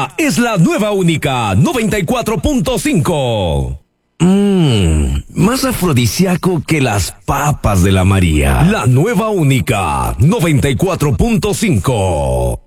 Esta es la nueva única 94.5. Más afrodisíaco que las papas de la María. La nueva única 94.5.